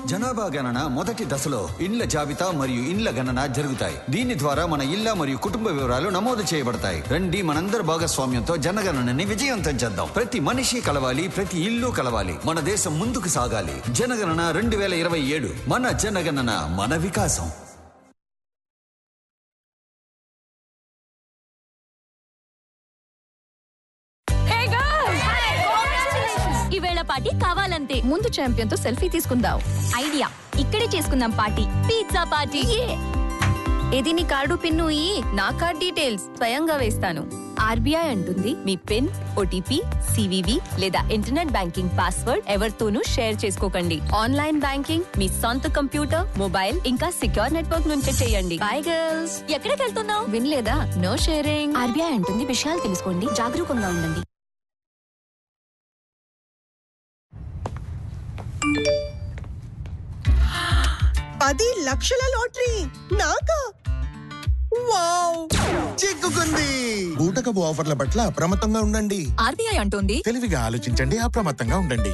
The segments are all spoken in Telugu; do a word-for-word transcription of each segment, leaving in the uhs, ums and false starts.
జనాభా గణన మొదటి దశలో ఇండ్ల జాబితా మరియు ఇండ్ల గణన జరుగుతాయి. దీని ద్వారా మన ఇళ్ల మరియు కుటుంబ వివరాలు నమోదు చేయబడతాయి. రండి మనందరి భాగస్వామ్యంతో జనగణనని విజయవంతం చేద్దాం. ప్రతి మనిషి కలవాలి, ప్రతి ఇల్లు కలవాలి. మన దేశం ముందుకు సాగాలి. జనగణన రెండు వేల ఇరవై ఏడు. మన జనగణన, మన వికాసం. ఈవేళ పార్టీ కావాలంతే. ముందు ఛాంపియన్ తో సెల్ఫీ తీసుకుందాం. ఐడియా, ఇక్కడే చేసుకుందాం పార్టీ. Pizza party. ఏది నీ కార్డు పిన్ను ఈ నా కార్డ్ డీటెయిల్స్ స్వయంగా వేస్తాను. ఆర్బీఐ అంటుంది మీ పిన్, ఓటీపీ, సివివి లేదా ఇంటర్నెట్ బ్యాంకింగ్ పాస్వర్డ్ ఎవరితోనూ షేర్ చేసుకోకండి. ఆన్లైన్ బ్యాంకింగ్ మీ సొంత కంప్యూటర్, మొబైల్ ఇంకా సిక్యూర్ నెట్వర్క్ నుంచే చేయండి. By girls. ఎక్కడికి వెళ్తున్నావు? వినలేదా? No sharing. ఆర్బీఐ అంటుంది విషయాలు తెలుసుకోండి, జాగరూకంగా ఉండండి. పది లక్షల లాటరీ నాకా? వావ్, చిక్కుకుంది. బూటకపు ఆఫర్ల పట్ల అప్రమత్తంగా ఉండండి. ఆర్బీఐ అంటుంది తెలివిగా ఆలోచించండి, అప్రమత్తంగా ఉండండి.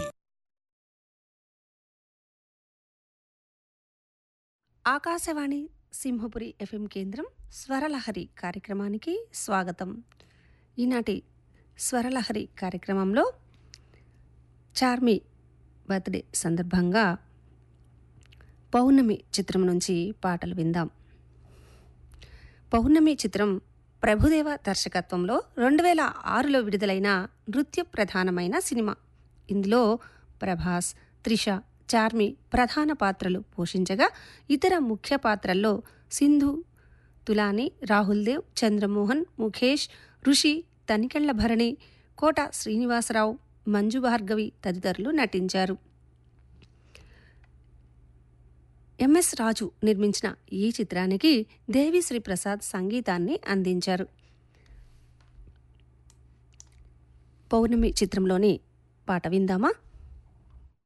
ఆకాశవాణి సింహపురి ఎఫ్ఎం కేంద్రం స్వరలహరి కార్యక్రమానికి స్వాగతం. ఈనాటి స్వరలహరి కార్యక్రమంలో చార్మి బర్త్డే సందర్భంగా పౌర్ణమి చిత్రం నుంచి పాటలు విందాం. పౌర్ణమి చిత్రం ప్రభుదేవ దర్శకత్వంలో రెండు వేల ఆరులో విడుదలైన నృత్య ప్రధానమైన సినిమా. ఇందులో ప్రభాస్, త్రిష, చార్మి ప్రధాన పాత్రలు పోషించగా ఇతర ముఖ్య పాత్రల్లో సింధు, తులాని, రాహుల్ దేవ్, చంద్రమోహన్, ముఖేష్, ఋషి, తనికెళ్ల భరణి, కోట శ్రీనివాసరావు, మంజు భార్గవి తదితరులు నటించారు. ఎంఎస్ రాజు నిర్మించిన ఈ చిత్రానికి దేవిశ్రీ ప్రసాద్ సంగీతాన్ని అందించారు. పౌర్ణమి చిత్రంలోని పాట విందామా?